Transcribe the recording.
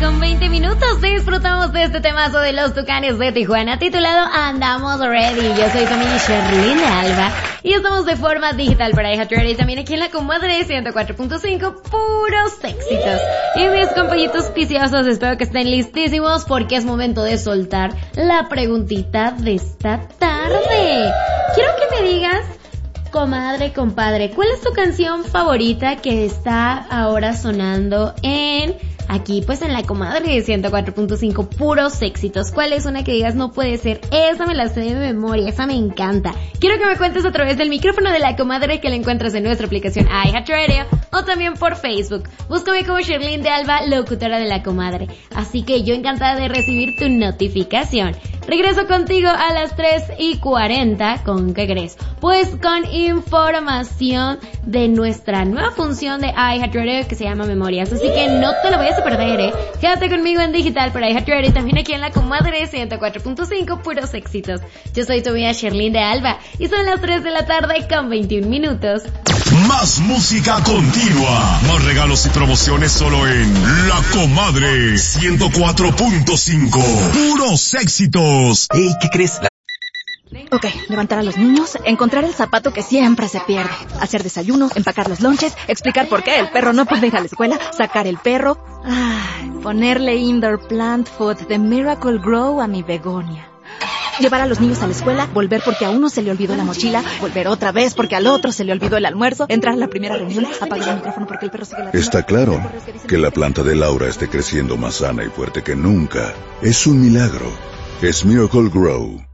con 20 minutos. Disfrutamos de este temazo de los Tucanes de Tijuana titulado Andamos Ready. Yo soy tu amiga Sherlyn de Alba y estamos de forma digital para iHeartRadio y también aquí en la comadre 104.5, puros éxitos. Y mis compañitos piciosos, espero que estén listísimos porque es momento de soltar la preguntita de esta tarde. Quiero que me digas, comadre, compadre, ¿cuál es tu canción favorita que está ahora sonando aquí pues en la comadre de 104.5, puros éxitos? ¿Cuál es una que digas, no puede ser, esa me la sé de memoria, esa me encanta? Quiero que me cuentes a través del micrófono de la comadre que la encuentras en nuestra aplicación iHeartRadio o también por Facebook. Búscame como Sherlyn de Alba, locutora de la comadre. Así que yo encantada de recibir tu notificación. Regreso contigo a las 3:40, ¿con qué crees? Pues con información de nuestra nueva función de iHeartRadio que se llama Memorias. Así que no te lo vayas a perder, Quédate conmigo en digital para iHeartRadio y también aquí en la comadre 104.5, puros éxitos. Yo soy tu amiga Sherlyn de Alba y son las 3 de la tarde con 21 minutos. Más música continua, más regalos y promociones solo en La Comadre 104.5, puros éxitos. Hey, ¿qué crees? Ok, levantar a los niños, encontrar el zapato que siempre se pierde, hacer desayuno, empacar los lonches, explicar por qué el perro no puede ir a la escuela, sacar el perro, ponerle indoor plant food de Miracle Grow a mi begonia. Llevar a los niños a la escuela, volver porque a uno se le olvidó la mochila, volver otra vez porque al otro se le olvidó el almuerzo, entrar a la primera reunión, apagar el micrófono porque el perro sigue la... Está claro que la planta de Laura esté creciendo más sana y fuerte que nunca. Es un milagro. Es Miracle Grow.